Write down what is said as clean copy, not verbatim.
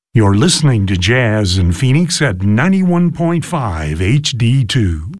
You're listening to Jazz in Phoenix at 91.5 HD2.